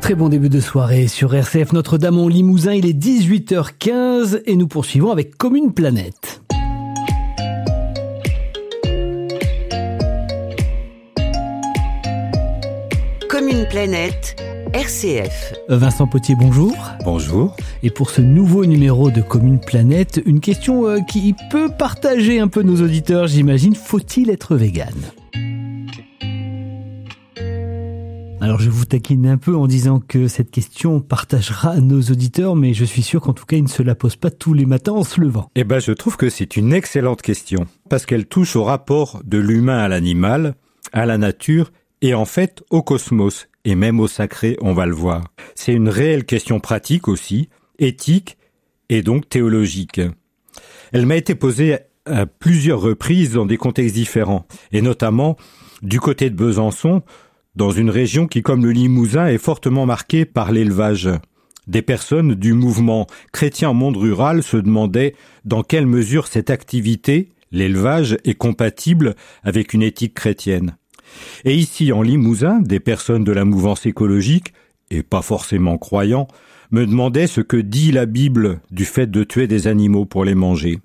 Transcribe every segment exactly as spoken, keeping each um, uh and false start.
Très bon début de soirée sur R C F Notre-Dame en Limousin, il est dix-huit heures quinze et nous poursuivons avec Commune Planète. Commune Planète, R C F. Vincent Potier, bonjour. Bonjour. Et pour ce nouveau numéro de Commune Planète, une question euh, qui peut partager un peu nos auditeurs, j'imagine. Faut-il être vegan ? Alors je vous taquine un peu en disant que cette question partagera nos auditeurs, mais je suis sûr qu'en tout cas ils ne se la posent pas tous les matins en se levant. Eh ben je trouve que c'est une excellente question, parce qu'elle touche au rapport de l'humain à l'animal, à la nature et en fait au cosmos, et même au sacré, on va le voir. C'est une réelle question pratique aussi, éthique et donc théologique. Elle m'a été posée à plusieurs reprises dans des contextes différents, et notamment du côté de Besançon, dans une région qui, comme le Limousin, est fortement marquée par l'élevage. Des personnes du mouvement chrétien monde rural se demandaient dans quelle mesure cette activité, l'élevage, est compatible avec une éthique chrétienne. Et ici, en Limousin, des personnes de la mouvance écologique, et pas forcément croyants, me demandaient ce que dit la Bible du fait de tuer des animaux pour les manger.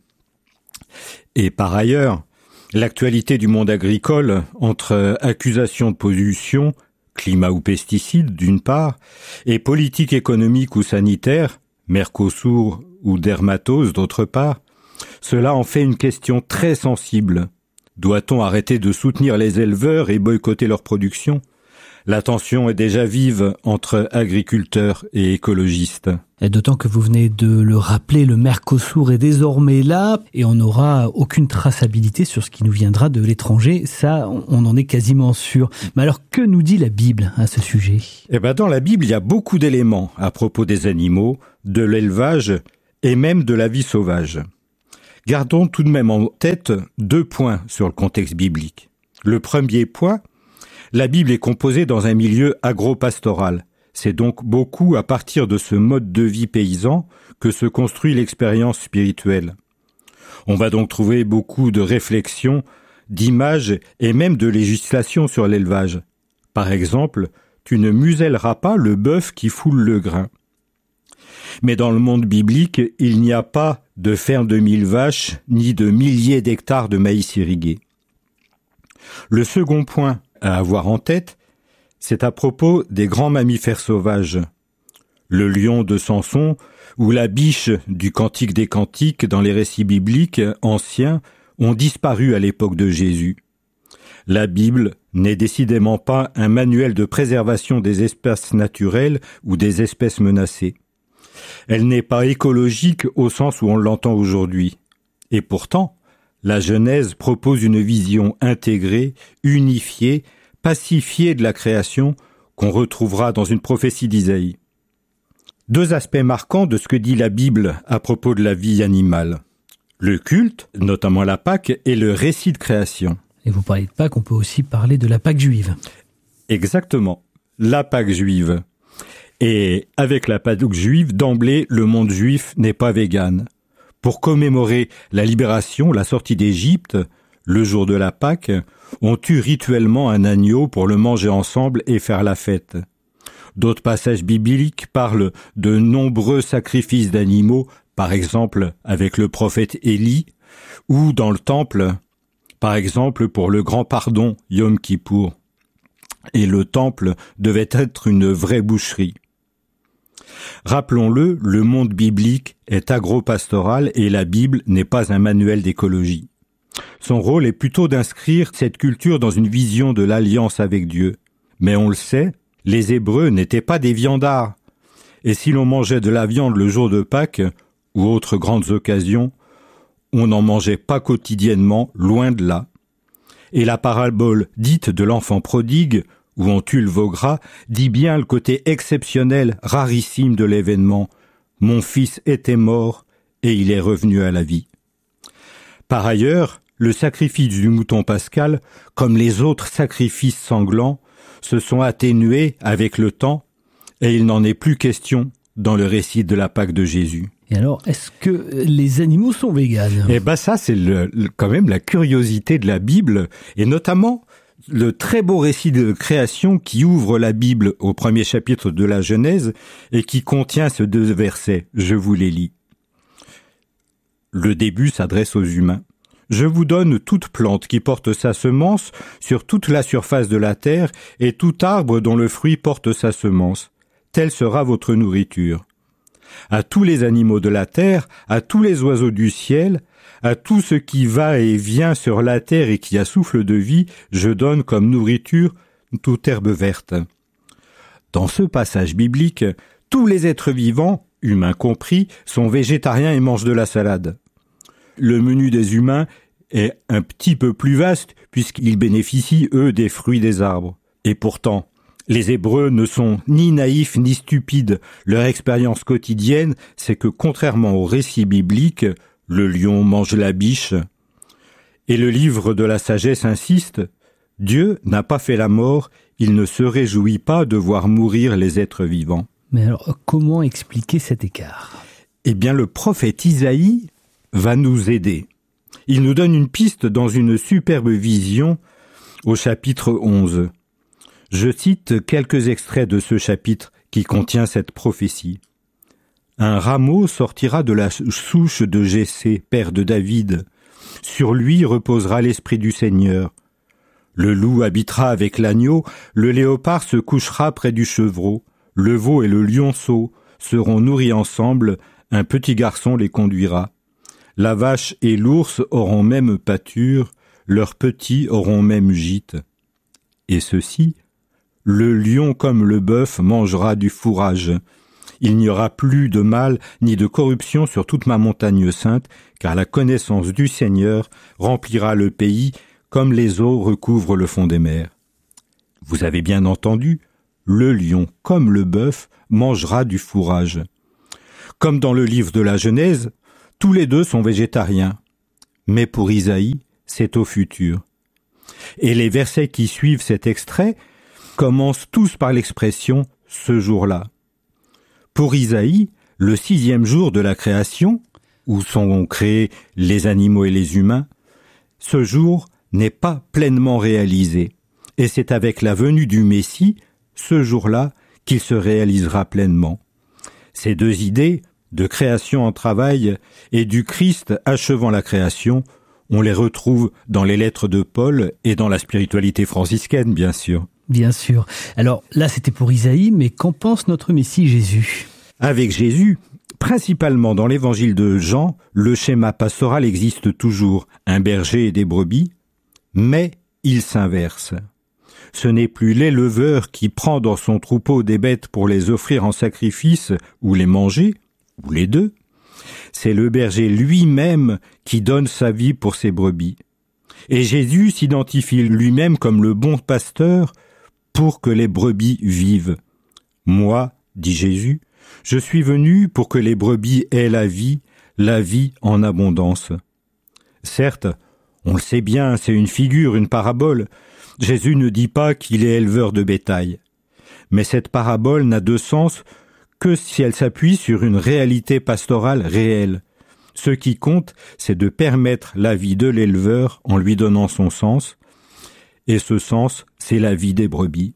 Et par ailleurs, l'actualité du monde agricole, entre accusations de pollution, climat ou pesticides d'une part, et politique économique ou sanitaire, Mercosur ou dermatose d'autre part, cela en fait une question très sensible. Doit-on arrêter de soutenir les éleveurs et boycotter leur production ? La tension est déjà vive entre agriculteurs et écologistes. Et d'autant que vous venez de le rappeler, le Mercosur est désormais là et on n'aura aucune traçabilité sur ce qui nous viendra de l'étranger. Ça, on en est quasiment sûr. Mais alors, que nous dit la Bible à ce sujet ? Eh ben, dans la Bible, il y a beaucoup d'éléments à propos des animaux, de l'élevage et même de la vie sauvage. Gardons tout de même en tête deux points sur le contexte biblique. Le premier point, la Bible est composée dans un milieu agro-pastoral. C'est donc beaucoup à partir de ce mode de vie paysan que se construit l'expérience spirituelle. On va donc trouver beaucoup de réflexions, d'images et même de législation sur l'élevage. Par exemple, tu ne muselleras pas le bœuf qui foule le grain. Mais dans le monde biblique, il n'y a pas de ferme de mille vaches ni de milliers d'hectares de maïs irrigués. Le second point à avoir en tête, c'est à propos des grands mammifères sauvages. Le lion de Samson ou la biche du Cantique des Cantiques dans les récits bibliques anciens ont disparu à l'époque de Jésus. La Bible n'est décidément pas un manuel de préservation des espaces naturels ou des espèces menacées. Elle n'est pas écologique au sens où on l'entend aujourd'hui. Et pourtant, la Genèse propose une vision intégrée, unifiée, pacifiée de la création qu'on retrouvera dans une prophétie d'Isaïe. Deux aspects marquants de ce que dit la Bible à propos de la vie animale. Le culte, notamment la Pâque, et le récit de création. Et vous parlez de Pâques, on peut aussi parler de la Pâque juive. Exactement, la Pâque juive. Et avec la Pâque juive, d'emblée, le monde juif n'est pas vegan. Pour commémorer la libération, la sortie d'Égypte, le jour de la Pâque, on tue rituellement un agneau pour le manger ensemble et faire la fête. D'autres passages bibliques parlent de nombreux sacrifices d'animaux, par exemple avec le prophète Élie, ou dans le temple, par exemple pour le grand pardon, Yom Kippour. Et le temple devait être une vraie boucherie. Rappelons-le, le monde biblique est agro-pastoral et la Bible n'est pas un manuel d'écologie. Son rôle est plutôt d'inscrire cette culture dans une vision de l'alliance avec Dieu. Mais on le sait, les Hébreux n'étaient pas des viandards. Et si l'on mangeait de la viande le jour de Pâques ou autres grandes occasions, on n'en mangeait pas quotidiennement, loin de là. Et la parabole dite de l'enfant prodigue, où on tue le veau gras, dit bien le côté exceptionnel, rarissime de l'événement. Mon fils était mort et il est revenu à la vie. Par ailleurs, le sacrifice du mouton pascal, comme les autres sacrifices sanglants, se sont atténués avec le temps et il n'en est plus question dans le récit de la Pâque de Jésus. Et alors, est-ce que les animaux sont véganes ? Eh ben ça, c'est le, le, quand même la curiosité de la Bible, et notamment le très beau récit de création qui ouvre la Bible au premier chapitre de la Genèse et qui contient ces deux versets. Je vous les lis. Le début s'adresse aux humains. Je vous donne toute plante qui porte sa semence sur toute la surface de la terre et tout arbre dont le fruit porte sa semence. Telle sera votre nourriture. À tous les animaux de la terre, à tous les oiseaux du ciel, à tout ce qui va et vient sur la terre et qui a souffle de vie, je donne comme nourriture toute herbe verte. Dans ce passage biblique, tous les êtres vivants, humains compris, sont végétariens et mangent de la salade. Le menu des humains est un petit peu plus vaste puisqu'ils bénéficient, eux, des fruits des arbres. Et pourtant, les Hébreux ne sont ni naïfs ni stupides. Leur expérience quotidienne, c'est que contrairement au récit biblique, le lion mange la biche. Et le livre de la sagesse insiste, Dieu n'a pas fait la mort, il ne se réjouit pas de voir mourir les êtres vivants. Mais alors, comment expliquer cet écart ? Eh bien, le prophète Isaïe va nous aider. Il nous donne une piste dans une superbe vision au chapitre onze. Je cite quelques extraits de ce chapitre qui contient cette prophétie. Un rameau sortira de la souche de Jessé, père de David. Sur lui reposera l'esprit du Seigneur. Le loup habitera avec l'agneau, le léopard se couchera près du chevreau, le veau et le lionceau seront nourris ensemble, un petit garçon les conduira. La vache et l'ours auront même pâture, leurs petits auront même gîte. Et ceci, le lion comme le bœuf mangera du fourrage. Il n'y aura plus de mal ni de corruption sur toute ma montagne sainte, car la connaissance du Seigneur remplira le pays comme les eaux recouvrent le fond des mers. Vous avez bien entendu, le lion comme le bœuf mangera du fourrage. Comme dans le livre de la Genèse, tous les deux sont végétariens. Mais pour Isaïe, c'est au futur. Et les versets qui suivent cet extrait commencent tous par l'expression « ce jour-là ». Pour Isaïe, le sixième jour de la création, où sont créés les animaux et les humains, ce jour n'est pas pleinement réalisé. Et c'est avec la venue du Messie, ce jour-là, qu'il se réalisera pleinement. Ces deux idées, de création en travail et du Christ achevant la création, on les retrouve dans les lettres de Paul et dans la spiritualité franciscaine, bien sûr. Bien sûr. Alors là, c'était pour Isaïe, mais qu'en pense notre Messie Jésus ? Avec Jésus, principalement dans l'évangile de Jean, le schéma pastoral existe toujours, un berger et des brebis, mais il s'inverse. Ce n'est plus l'éleveur qui prend dans son troupeau des bêtes pour les offrir en sacrifice ou les manger, ou les deux. C'est le berger lui-même qui donne sa vie pour ses brebis. Et Jésus s'identifie lui-même comme le bon pasteur pour que les brebis vivent. Moi, dit Jésus, je suis venu pour que les brebis aient la vie, la vie en abondance. Certes, on le sait bien, c'est une figure, une parabole. Jésus ne dit pas qu'il est éleveur de bétail. Mais cette parabole n'a de sens que si elle s'appuie sur une réalité pastorale réelle. Ce qui compte, c'est de permettre la vie de l'éleveur en lui donnant son sens, et ce sens, c'est la vie des brebis.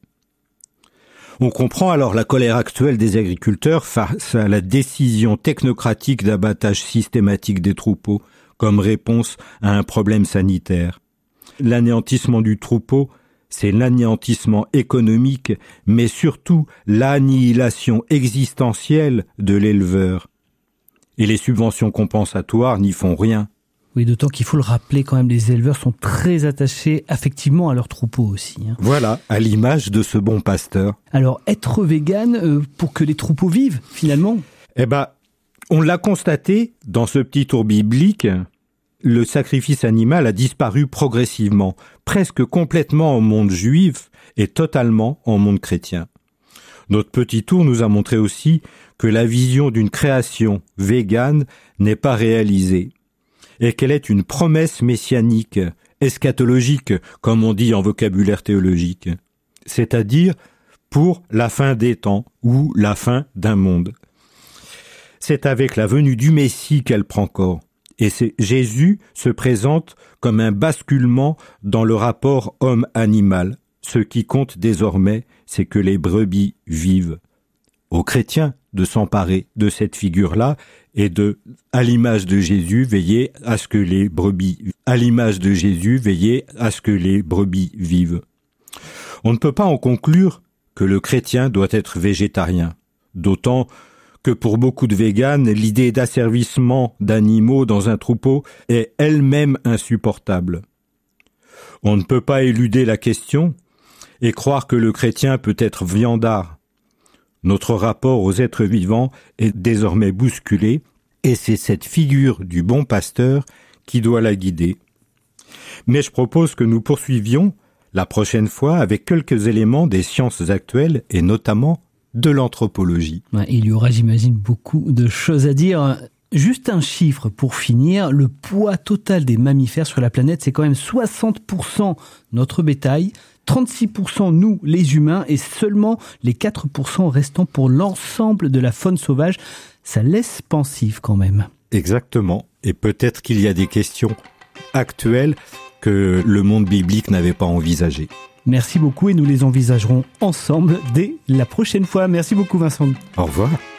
On comprend alors la colère actuelle des agriculteurs face à la décision technocratique d'abattage systématique des troupeaux comme réponse à un problème sanitaire. L'anéantissement du troupeau, c'est l'anéantissement économique, mais surtout l'annihilation existentielle de l'éleveur. Et les subventions compensatoires n'y font rien. Oui, d'autant qu'il faut le rappeler quand même, les éleveurs sont très attachés affectivement à leur troupeau aussi. Hein. Voilà, à l'image de ce bon pasteur. Alors, être végane euh, pour que les troupeaux vivent, finalement ? Eh ben, on l'a constaté dans ce petit tour biblique. Le sacrifice animal a disparu progressivement, presque complètement au monde juif et totalement au monde chrétien. Notre petit tour nous a montré aussi que la vision d'une création végane n'est pas réalisée et qu'elle est une promesse messianique, eschatologique, comme on dit en vocabulaire théologique, c'est-à-dire pour la fin des temps ou la fin d'un monde. C'est avec la venue du Messie qu'elle prend corps. Et c'est, Jésus se présente comme un basculement dans le rapport homme-animal. Ce qui compte désormais, c'est que les brebis vivent. Aux chrétiens de s'emparer de cette figure-là et de, à l'image de Jésus, veiller à ce que les brebis, à l'image de Jésus, veiller à ce que les brebis vivent. On ne peut pas en conclure que le chrétien doit être végétarien, d'autant que pour beaucoup de véganes, l'idée d'asservissement d'animaux dans un troupeau est elle-même insupportable. On ne peut pas éluder la question et croire que le chrétien peut être viandard. Notre rapport aux êtres vivants est désormais bousculé, et c'est cette figure du bon pasteur qui doit la guider. Mais je propose que nous poursuivions la prochaine fois avec quelques éléments des sciences actuelles, et notamment de l'anthropologie. Il y aura, j'imagine, beaucoup de choses à dire. Juste un chiffre pour finir, le poids total des mammifères sur la planète, c'est quand même soixante pour cent notre bétail, trente-six pour cent nous, les humains, et seulement les quatre pour cent restants pour l'ensemble de la faune sauvage. Ça laisse pensif quand même. Exactement. Et peut-être qu'il y a des questions actuelles que le monde biblique n'avait pas envisagées. Merci beaucoup et nous les envisagerons ensemble dès la prochaine fois. Merci beaucoup Vincent. Au revoir.